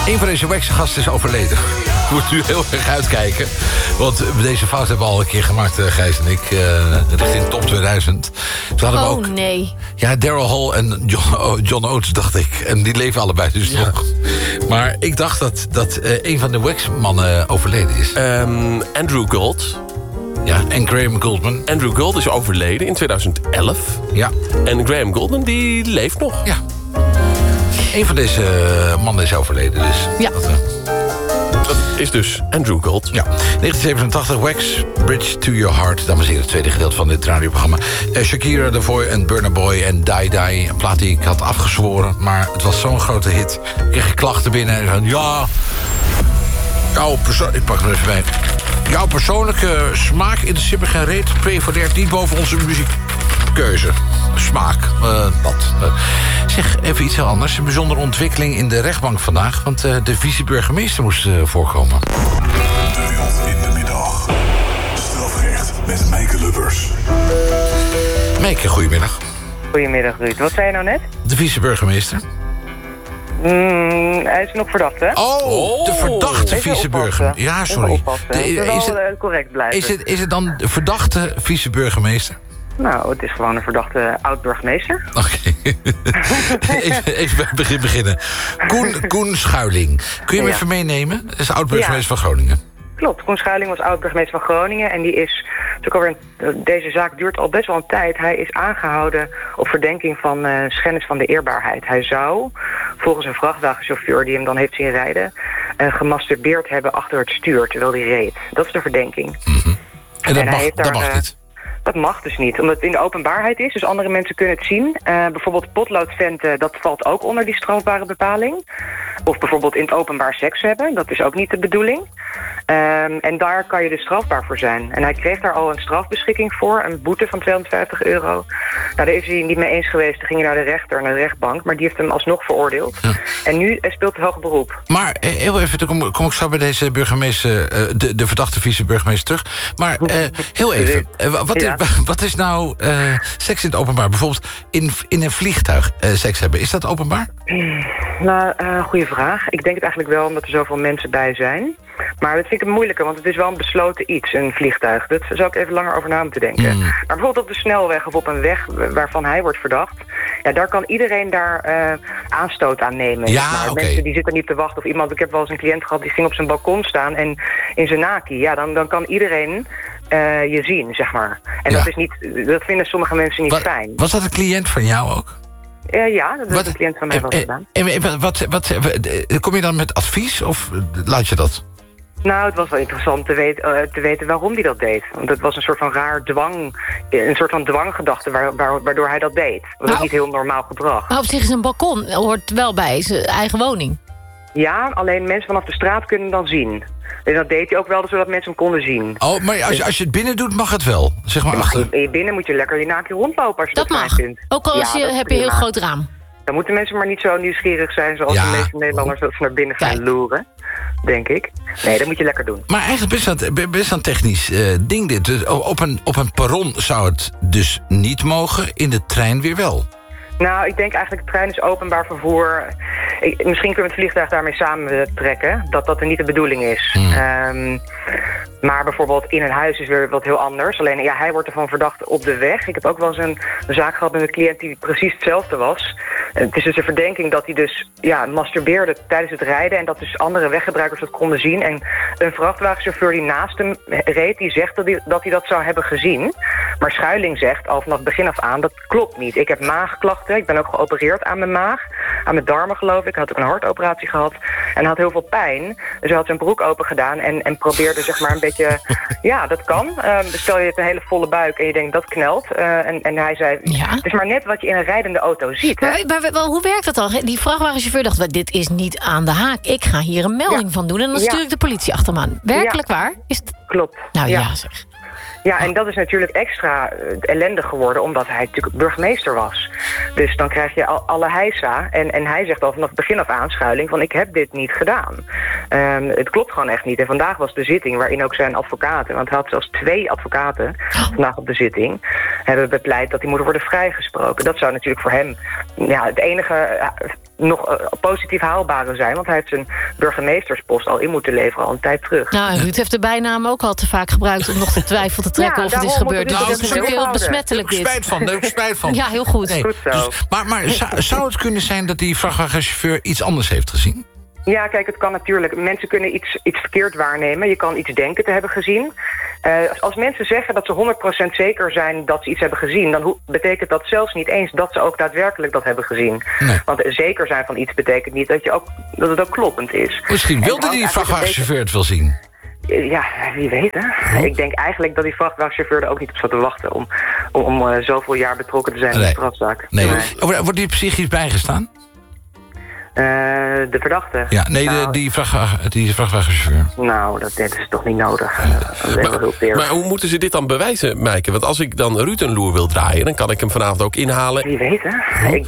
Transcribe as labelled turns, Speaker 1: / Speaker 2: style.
Speaker 1: Een van deze Wax-gasten is overleden. Ik moet nu heel erg uitkijken. Want deze fout hebben we al een keer gemaakt, Gijs en ik. Richting top 2000. Toen hadden we ook,
Speaker 2: nee.
Speaker 1: Ja, Daryl Hall en John Oates, dacht ik. En die leven allebei dus nog. Maar ik dacht dat een van de Wax-mannen overleden is.
Speaker 3: Andrew Gold.
Speaker 1: Ja, en Graham Gouldman.
Speaker 3: Andrew Gold is overleden in 2011.
Speaker 1: Ja.
Speaker 3: En Graham Gouldman, die leeft nog.
Speaker 1: Ja. Een van deze mannen is overleden, dus.
Speaker 2: Ja.
Speaker 3: Dat is dus Andrew Gold.
Speaker 1: Ja, 1987, Wax, Bridge to Your Heart. Dames en heren, het tweede gedeelte van dit radioprogramma. Shakira, The Voice en Burna Boy en Die Die. Een plaat die ik had afgezworen, maar het was zo'n grote hit. Ik kreeg klachten binnen en zei, ja... ik pak er even bij. Jouw persoonlijke smaak interesseert geen reet. Prefereert niet boven onze muziekkeuze. Smaak, wat. Zeg, even iets heel anders. Een bijzondere ontwikkeling in de rechtbank vandaag. Want de vice-burgemeester moest voorkomen.
Speaker 4: De Wild in de middag. Strafrecht met Meike Lubbers.
Speaker 1: Meike, goedemiddag.
Speaker 5: Goedemiddag, Ruud. Wat zei je nou net?
Speaker 1: De vice-burgemeester.
Speaker 5: Hij is nog verdacht, hè?
Speaker 1: Oh, de verdachte vice-burgemeester. Ja, sorry.
Speaker 5: Correct blijven.
Speaker 1: Is het dan de verdachte vice-burgemeester?
Speaker 5: Nou, het is gewoon een verdachte oud-burgemeester.
Speaker 1: Oké. Even beginnen. Koen Schuiling. Kun je me even meenemen? Dat is oud-burgemeester van Groningen.
Speaker 5: Klopt, Koen Schuiling was oud-burgemeester van Groningen. En die is, deze zaak duurt al best wel een tijd. Hij is aangehouden op verdenking van schennis van de eerbaarheid. Hij zou, volgens een vrachtwagenchauffeur die hem dan heeft zien rijden... gemasturbeerd hebben achter het stuur terwijl hij reed. Dat is de verdenking.
Speaker 1: Mm-hmm. En dat mag niet?
Speaker 5: Dat mag dus niet, omdat het in de openbaarheid is. Dus andere mensen kunnen het zien. Bijvoorbeeld potloodventen, dat valt ook onder die strafbare bepaling. Of bijvoorbeeld in het openbaar seks hebben. Dat is ook niet de bedoeling. En daar kan je dus strafbaar voor zijn. En hij kreeg daar al een strafbeschikking voor. Een boete van €250. Nou, daar is hij niet mee eens geweest. Dan ging hij naar de rechter, naar de rechtbank. Maar die heeft hem alsnog veroordeeld. Ja. En nu speelt hij hoger beroep.
Speaker 1: Maar heel even, dan kom ik zo bij deze burgemeester... de verdachte vice-burgemeester terug. Maar heel even, wat is nou seks in het openbaar? Bijvoorbeeld in een vliegtuig seks hebben. Is dat openbaar?
Speaker 5: Nou, goede vraag. Ik denk het eigenlijk wel, omdat er zoveel mensen bij zijn. Maar dat vind ik het moeilijker, want het is wel een besloten iets, een vliegtuig. Dat zou ik even langer over na moeten denken. Maar bijvoorbeeld op de snelweg of op een weg waarvan hij wordt verdacht... ja, daar kan iedereen aanstoot aan nemen.
Speaker 1: Ja,
Speaker 5: maar mensen die zitten niet te wachten. Of iemand, ik heb wel eens een cliënt gehad, die ging op zijn balkon staan... en in zijn naki, ja, dan kan iedereen... je zien, zeg maar. En dat vinden sommige mensen niet fijn.
Speaker 1: Was dat een cliënt van jou ook?
Speaker 5: Ja, dat is een cliënt van mij wel gedaan.
Speaker 1: Kom je dan met advies of laat je dat?
Speaker 5: Nou, het was wel interessant te weten waarom hij dat deed. Want het was een soort van raar dwanggedachte waardoor hij dat deed. Dat was niet heel normaal gedrag.
Speaker 2: Maar op zich is een balkon, hoort wel bij zijn eigen woning. Ja,
Speaker 5: alleen mensen vanaf de straat kunnen dan zien. En dat deed hij ook wel, zodat mensen hem konden zien.
Speaker 1: Oh, maar als je het binnen doet, mag het wel? Zeg maar achter.
Speaker 5: Binnen moet je lekker je naakje rondlopen als je dat fijn vindt.
Speaker 2: Ook al heb je een heel groot raam.
Speaker 5: Dan moeten mensen maar niet zo nieuwsgierig zijn... zoals de meeste Nederlanders dat ze naar binnen gaan loeren. Denk ik. Nee, dat moet je lekker doen.
Speaker 1: Maar eigenlijk best een technisch ding dit. Op een perron zou het dus niet mogen, in de trein weer wel.
Speaker 5: Nou, ik denk eigenlijk de trein is openbaar vervoer. Misschien kunnen we het vliegtuig daarmee samen trekken. Dat er niet de bedoeling is. Maar bijvoorbeeld in een huis is weer wat heel anders. Alleen, ja, hij wordt ervan verdacht op de weg. Ik heb ook wel eens een zaak gehad met een cliënt die precies hetzelfde was. Het is dus een verdenking dat hij dus masturbeerde tijdens het rijden... en dat dus andere weggebruikers dat konden zien. En een vrachtwagenchauffeur die naast hem reed... die zegt dat hij dat zou hebben gezien. Maar Schuiling zegt al vanaf het begin af aan... dat klopt niet. Ik heb maagklachten. Ik ben ook geopereerd aan mijn maag. Aan mijn darmen, geloof ik. Hij had ook een hartoperatie gehad. En hij had heel veel pijn. Dus hij had zijn broek open gedaan... en probeerde zeg maar een beetje... ja, dat kan. Stel je hebt een hele volle buik en je denkt dat knelt. En hij zei... het is maar net wat je in een rijdende auto ziet. Hè?
Speaker 2: Maar hoe werkt dat dan? Die vrachtwagenchauffeur dacht... dit is niet aan de haak. Ik ga hier een melding van doen... en dan stuur ik de politie achter me aan. Werkelijk waar? Is het...
Speaker 5: Klopt.
Speaker 2: Nou ja, zeg.
Speaker 5: Ja, en dat is natuurlijk extra ellendig geworden... omdat hij natuurlijk burgemeester was. Dus dan krijg je alle heisa. En hij zegt al vanaf het begin af aan, Schuiling... van ik heb dit niet gedaan. Het klopt gewoon echt niet. En vandaag was de zitting waarin ook zijn advocaten... want hij had zelfs 2 advocaten vandaag op de zitting... hebben bepleit dat hij moet worden vrijgesproken. Dat zou natuurlijk voor hem het enige nog positief haalbare zijn. Want hij heeft zijn burgemeesterspost al in moeten leveren al een tijd terug.
Speaker 2: Nou, Ruud heeft de bijnaam ook al te vaak gebruikt... om nog de twijfel te trekken of het is gebeurd. Dus dat is ook heel besmettelijk dit.
Speaker 1: Spijt van.
Speaker 2: Ja, heel goed.
Speaker 1: Nee,
Speaker 5: Goed zo.
Speaker 1: dus, maar zou het kunnen zijn dat die vrachtwagenchauffeur iets anders heeft gezien?
Speaker 5: Ja, kijk, het kan natuurlijk. Mensen kunnen iets verkeerd waarnemen. Je kan iets denken te hebben gezien. Als mensen zeggen dat ze 100% zeker zijn dat ze iets hebben gezien... dan betekent dat zelfs niet eens dat ze ook daadwerkelijk dat hebben gezien. Nee. Want zeker zijn van iets betekent niet dat het ook kloppend is.
Speaker 1: Misschien wilde die vrachtwagenchauffeur het wel zien.
Speaker 5: Ja, wie weet, hè. Ik denk eigenlijk dat die vrachtwagenchauffeur er ook niet op zat te wachten... om zoveel jaar betrokken te zijn in de strafzaak.
Speaker 1: Nee. Wordt die psychisch bijgestaan?
Speaker 5: De verdachte?
Speaker 1: Ja, nee, die vrachtwagenchauffeur.
Speaker 5: Nou, dat is toch niet nodig.
Speaker 3: Maar hoe moeten ze dit dan bewijzen, Meike? Want als ik dan Ruud een loer wil draaien... dan kan ik hem vanavond ook inhalen.
Speaker 5: Wie weet, hè.